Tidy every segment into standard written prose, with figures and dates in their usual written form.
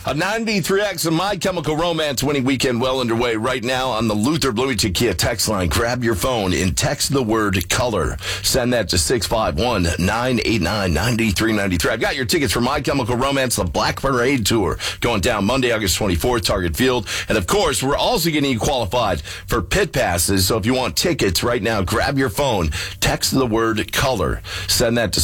A 93X and My Chemical Romance winning weekend well underway right now on the Luther Bloomington Kia text line. Grab your phone and text the word color. Send that to 651-989-9393. I've got your tickets for My Chemical Romance, the Black Parade Tour, going down Monday, August 24th, Target Field. And of course, we're also getting you qualified for pit passes. So if you want tickets right now, grab your phone, text the word color. Send that to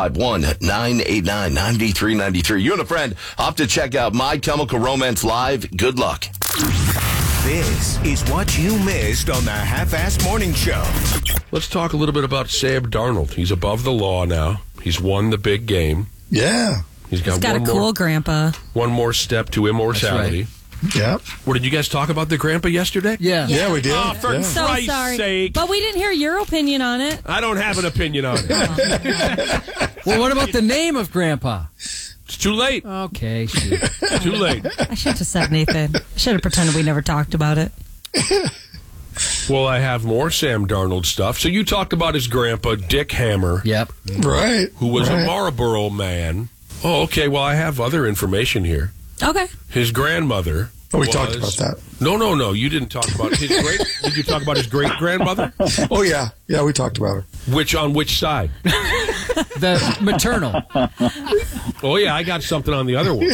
651-989-9393. You and a friend opt to check out My Chemical Romance live. Good luck. This is what you missed on the Half-Assed Morning Show. Let's talk a little bit about Sam Darnold. He's above the law now. He's won the big game. Yeah. He's got a cool grandpa. One more step to immortality. Yep. Well, did you guys talk about the grandpa yesterday? Yeah, we did. Oh, for Christ's sorry. sake. But we didn't hear your opinion on it. I don't have an opinion on it. Well, what about the name of Grandpa? It's too late. Okay, shoot. Too late. I should have said Nathan. I should have pretended we never talked about it. Well, I have more Sam Darnold stuff. So you talked about his grandpa, Dick Hammer. Yep. Right. Who was a Marlboro man. Oh, okay. Well, I have other information here. Okay. His grandmother. We talked about that. No. You didn't talk about his great. Did you talk about his great grandmother? Oh, yeah. Yeah, we talked about her. On which side? The maternal. Oh, yeah, I got something on the other one.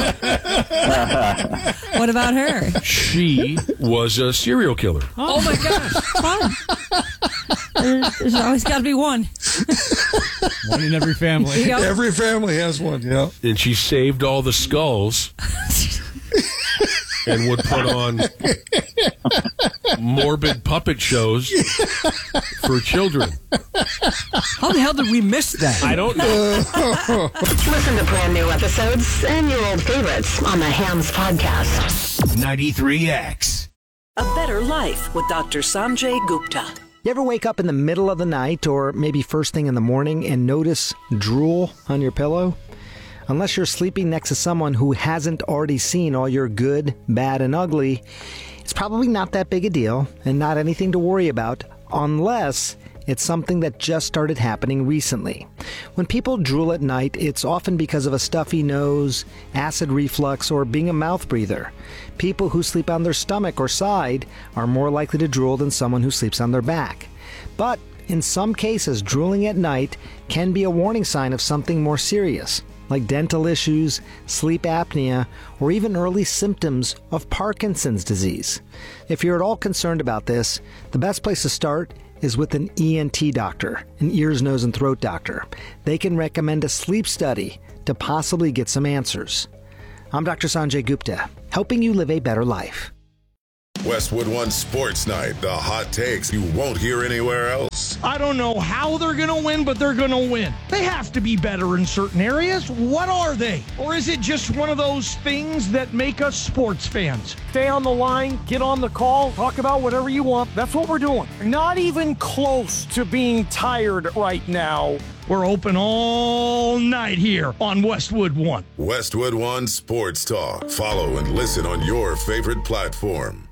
What about her? She was a serial killer. Oh my gosh. Fun. There's always got to be one. One in every family. Yep. Every family has one, yeah. And she saved all the skulls and would put on morbid puppet shows for children. How the hell did we miss that? I don't know. Listen to brand new episodes and your old favorites on the Hams Podcast. 93X. A Better Life with Dr. Sanjay Gupta. You ever wake up in the middle of the night or maybe first thing in the morning and notice drool on your pillow? Unless you're sleeping next to someone who hasn't already seen all your good, bad, and ugly, it's probably not that big a deal and not anything to worry about unless it's something that just started happening recently. When people drool at night, it's often because of a stuffy nose, acid reflux, or being a mouth breather. People who sleep on their stomach or side are more likely to drool than someone who sleeps on their back. But in some cases, drooling at night can be a warning sign of something more serious, like dental issues, sleep apnea, or even early symptoms of Parkinson's disease. If you're at all concerned about this, the best place to start is with an ENT doctor, an ears, nose, and throat doctor. They can recommend a sleep study to possibly get some answers. I'm Dr. Sanjay Gupta, helping you live a better life. Westwood One Sports Night, the hot takes you won't hear anywhere else. I don't know how they're going to win, but they're going to win. They have to be better in certain areas. What are they? Or is it just one of those things that make us sports fans? Stay on the line, get on the call, talk about whatever you want. That's what we're doing. Not even close to being tired right now. We're open all night here on Westwood One. Westwood One Sports Talk. Follow and listen on your favorite platform.